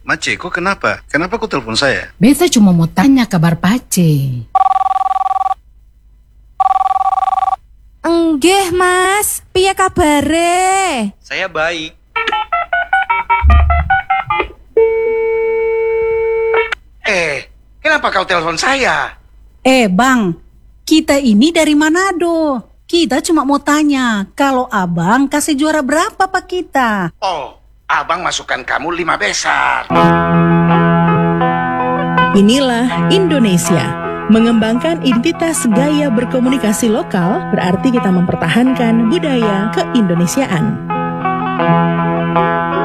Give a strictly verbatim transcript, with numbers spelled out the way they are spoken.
Mace, kok kenapa? Kenapa kau telepon saya? Beta cuma mau tanya kabar Pace. Enggeh mas, piye kabare? Saya baik. Eh, kenapa kau telepon saya? Eh bang, kita ini dari Manado. Kita cuma mau tanya, kalau abang kasih juara berapa pak kita? Oh, abang masukkan kamu lima besar. Inilah Indonesia. Mengembangkan identitas gaya berkomunikasi lokal berarti kita mempertahankan budaya keindonesiaan.